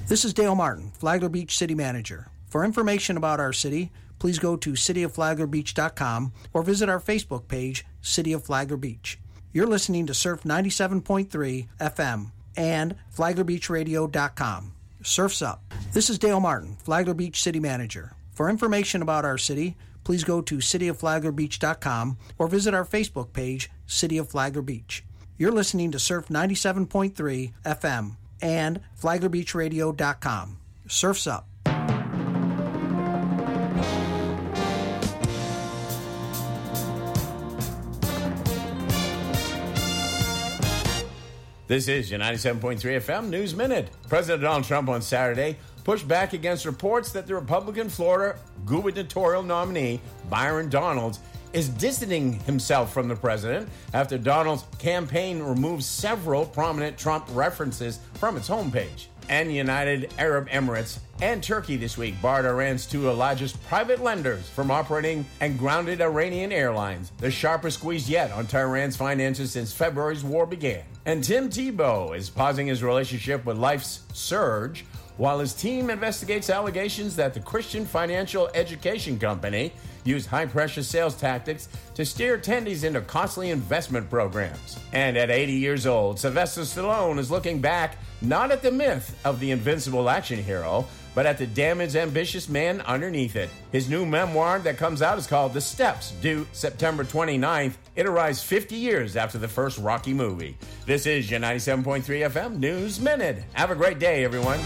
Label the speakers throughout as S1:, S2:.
S1: This is Dale Martin, Flagler Beach City Manager. For information about our city, please go to cityofflaglerbeach.com or visit our Facebook page, City of Flagler Beach. You're listening to Surf 97.3 FM and FlaglerBeachRadio.com. Surf's up. This is Dale Martin, Flagler Beach City Manager. For information about our city, please go to cityofflaglerbeach.com or visit our Facebook page, City of Flagler Beach. You're listening to Surf 97.3 FM and FlaglerBeachRadio.com. Surf's up.
S2: This is your 97.3 FM News Minute. President Donald Trump on Saturday pushed back against reports that the Republican Florida gubernatorial nominee, Byron Donalds, is distancing himself from the president after Donald's campaign removed several prominent Trump references from its homepage. And United Arab Emirates and Turkey this week barred Iran's two largest private lenders from operating and grounded Iranian airlines, the sharpest squeeze yet on Tehran's finances since February's war began. And Tim Tebow is pausing his relationship with Life's Surge while his team investigates allegations that the Christian Financial Education Company used high-pressure sales tactics to steer attendees into costly investment programs. And at 80 years old, Sylvester Stallone is looking back not at the myth of the invincible action hero, but at the damaged, ambitious man underneath it. His new memoir that comes out is called The Steps, due September 29th. It arrives 50 years after the first Rocky movie. This is your 97.3 FM News Minute. Have a great day, everyone.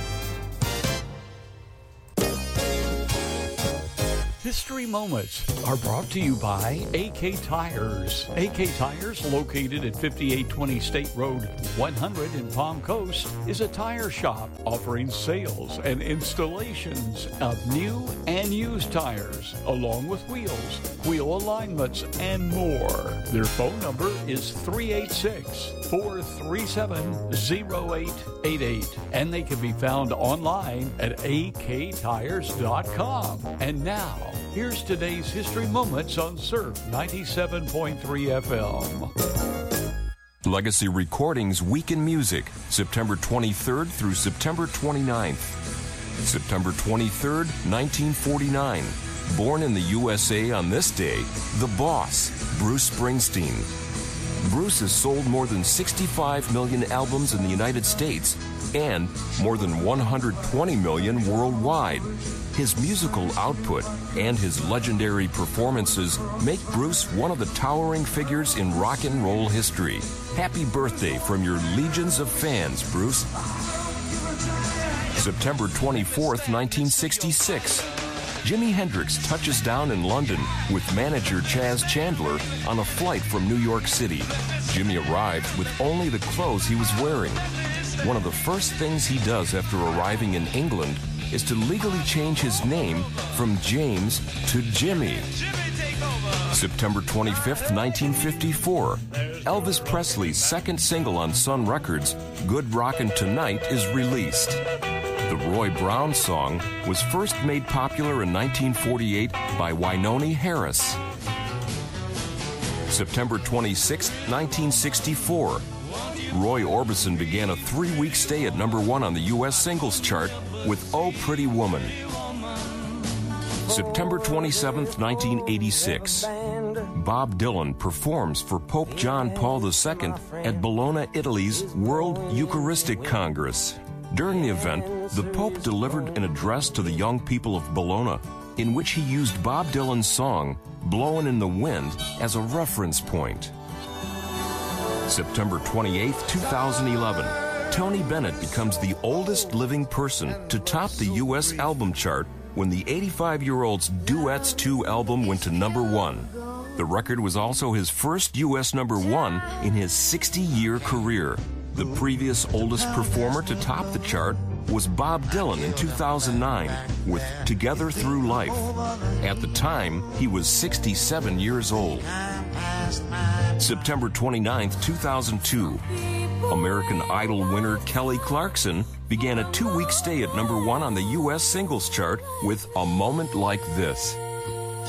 S3: History Moments are brought to you by AK Tires. AK Tires, located at 5820 State Road 100 in Palm Coast, is a tire shop offering sales and installations of new and used tires, along with wheels, wheel alignments, and more. Their phone number is 386-437-0888, and they can be found online at aktires.com. And now, here's today's History Moments on Surf 97.3 FM.
S4: Legacy Recordings Week in Music, September 23rd through September 29th. September 23rd, 1949. Born in the USA on this day, the boss, Bruce Springsteen. Bruce has sold more than 65 million albums in the United States and more than 120 million worldwide. His musical output and his legendary performances make Bruce one of the towering figures in rock and roll history. Happy birthday from your legions of fans, Bruce. September 24th, 1966. Jimi Hendrix touches down in London with manager Chaz Chandler on a flight from New York City. Jimi arrived with only the clothes he was wearing. One of the first things he does after arriving in England is to legally change his name from James to Jimmy. September 25th, 1954. Elvis Presley's second single on Sun Records, Good Rockin' Tonight, is released. The Roy Brown song was first made popular in 1948 by Wynonie Harris. September 26, 1964. Roy Orbison began a 3-week stay at number 1 on the U.S. singles chart with Oh Pretty Woman. September 27, 1986. Bob Dylan performs for Pope John Paul II at Bologna, Italy's World Eucharistic Congress. During the event, the Pope delivered an address to the young people of Bologna, in which he used Bob Dylan's song, Blowin' in the Wind, as a reference point. September 28, 2011. Tony Bennett becomes the oldest living person to top the U.S. album chart when the 85-year-old's Duets 2 album went to number 1. The record was also his first U.S. number 1 in his 60-year career. The previous oldest performer to top the chart was Bob Dylan in 2009 with Together Through Life. At the time, he was 67 years old. September 29, 2002. American Idol winner Kelly Clarkson began a 2-week stay at number 1 on the U.S. singles chart with A Moment Like This.